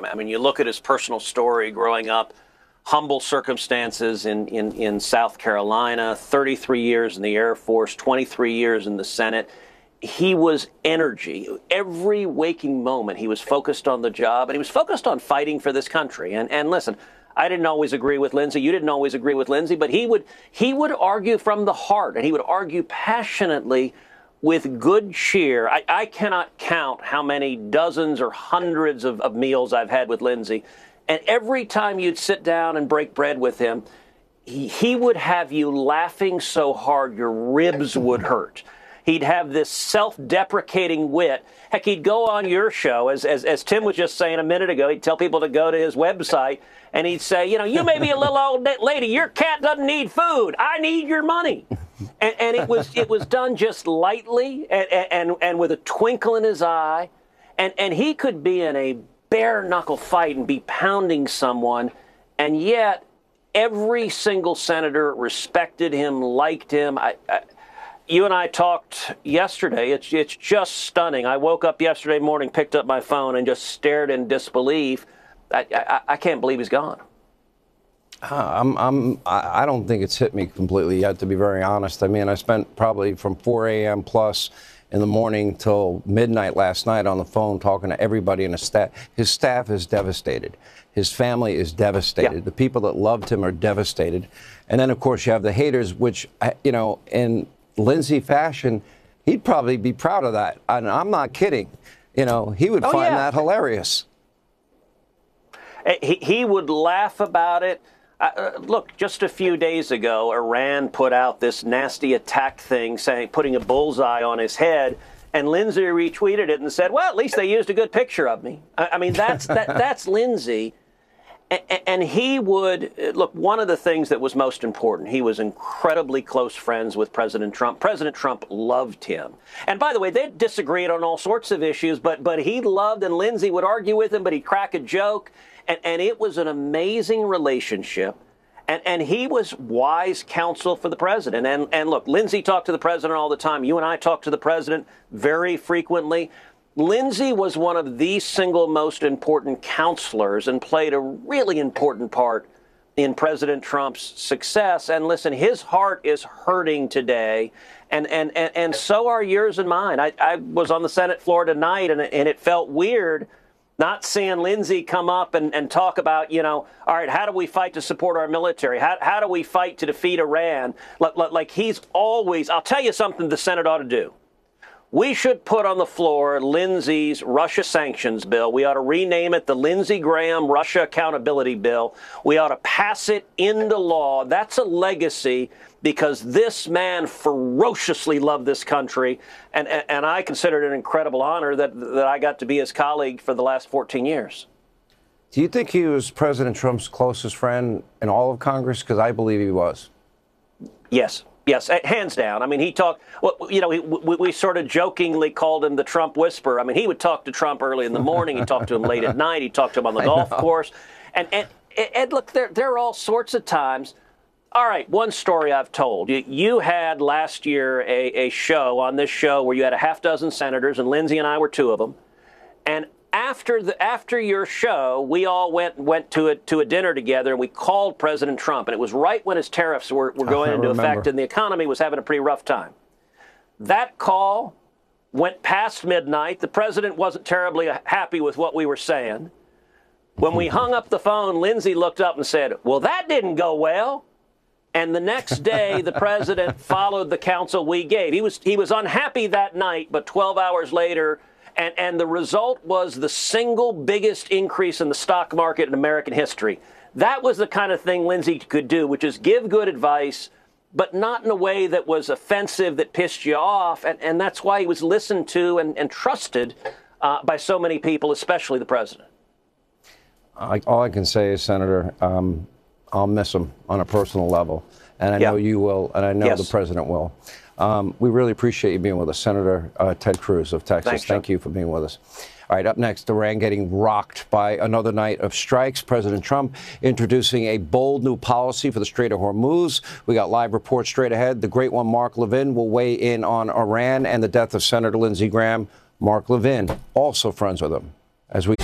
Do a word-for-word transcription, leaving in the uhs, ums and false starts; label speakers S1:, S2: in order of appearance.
S1: I mean, you look at his personal story growing up, humble circumstances in, in, in South Carolina, thirty-three years in the Air Force, twenty-three years in the Senate. He was energy. Every waking moment, he was focused on the job, and he was focused on fighting for this country. And, and listen, I didn't always agree with Lindsey. You didn't always agree with Lindsey, but he would he would argue from the heart, and he would argue passionately with good cheer. I, I cannot count how many dozens or hundreds of, of meals I've had with Lindsey. And every time you'd sit down and break bread with him, he, he would have you laughing so hard your ribs would hurt. He'd have this self-deprecating wit. Heck, he'd go on your show, as, as as Tim was just saying a minute ago, he'd tell people to go to his website, and he'd say, you know, you may be a little old lady, your cat doesn't need food, I need your money. And, and it was it was done just lightly and, and, and with a twinkle in his eye. And, and he could be in a bare-knuckle fight and be pounding someone, and yet every single senator respected him, liked him. I, I You and I talked yesterday. It's it's just stunning. I woke up yesterday morning, picked up my phone, and just stared in disbelief. I I, I can't believe he's gone.
S2: Uh, I'm I'm I don't think it's hit me completely yet, to be very honest. I mean, I spent probably from four a m plus in the morning till midnight last night on the phone talking to everybody in his staff. His staff is devastated. His family is devastated. Yeah. The people that loved him are devastated. And then, of course, you have the haters, which, you know, in Lindsey fashion, he'd probably be proud of that. And I'm not kidding. You know, he would
S1: oh,
S2: find
S1: yeah.
S2: that hilarious.
S1: He, he would laugh about it. Uh, look, just a few days ago, Iran put out this nasty attack thing, saying, putting a bullseye on his head, and Lindsey retweeted it and said, well, at least they used a good picture of me. I, I mean, that's that, that's Lindsey. And he would, look, one of the things that was most important, he was incredibly close friends with President Trump. President Trump loved him. And by the way, they disagreed on all sorts of issues, but but he loved, and Lindsey would argue with him, but he'd crack a joke. And, and it was an amazing relationship. And, and he was wise counsel for the president. And, and look, Lindsey talked to the president all the time. You and I talked to the president very frequently. Lindsey was one of the single most important counselors and played a really important part in President Trump's success. And listen, his heart is hurting today, and and and, and so are yours and mine. I, I was on the Senate floor tonight, and, and it felt weird not seeing Lindsey come up and, and talk about, you know, all right, how do we fight to support our military? How, how do we fight to defeat Iran? Like, like he's always, I'll tell you something the Senate ought to do. We should put on the floor Lindsey's Russia sanctions bill. We ought to rename it the Lindsey Graham Russia Accountability Bill. We ought to pass it into law. That's a legacy, because this man ferociously loved this country, and, and, and I consider it an incredible honor that, that I got to be his colleague for the last fourteen years.
S2: Do you think he was President Trump's closest friend in all of Congress? Because I believe he was.
S1: Yes. Yes, hands down. I mean, he talked, well, you know, we, we, we sort of jokingly called him the Trump whisperer. I mean, he would talk to Trump early in the morning. He'd talk to him late at night. He'd talk to him on the golf course. And, and, and look, there, there are all sorts of times. All right, one story I've told. You, you had last year a, a show on this show where you had a half dozen senators, and Lindsey and I were two of them. And after the after your show, we all went went to a to a dinner together, and we called President Trump, and it was right when his tariffs were, were going into
S2: remember.
S1: effect, and the economy was having a pretty rough time. That call went past midnight. The president wasn't terribly happy with what we were saying. When we hung up the phone, Lindsey looked up and said, "Well, that didn't go well." And the next day, the president followed the counsel we gave. He was he was unhappy that night, but twelve hours later. And, and the result was the single biggest increase in the stock market in American history. That was the kind of thing Lindsey could do, which is give good advice, but not in a way that was offensive, that pissed you off. And, and that's why he was listened to and, and trusted uh, by so many people, especially the president.
S2: I, all I can say is, Senator, um, I'll miss him on a personal level. And I
S1: yeah.
S2: know you will, and I know
S1: yes.
S2: the president will. Um, we really appreciate you being with us, Senator uh, Ted Cruz of Texas.
S1: Thanks,
S2: Thank you for being with us. All right, up next, Iran getting rocked by another night of strikes. President Trump introducing a bold new policy for the Strait of Hormuz. We got live reports straight ahead. The great one, Mark Levin, will weigh in on Iran and the death of Senator Lindsey Graham. Mark Levin, also friends with him, as we